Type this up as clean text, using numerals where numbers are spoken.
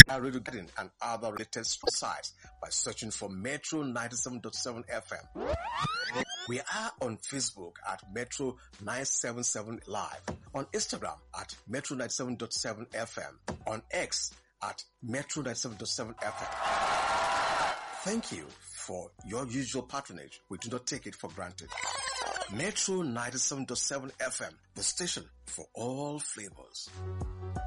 Radio Garden and other related sites by searching for Metro 97.7 FM. We are on Facebook at Metro 977 Live, on Instagram at Metro 97.7 FM, on X at Metro 97.7 FM. Thank you for your usual patronage. We do not take it for granted. Metro 97.7 FM, the station for all flavors.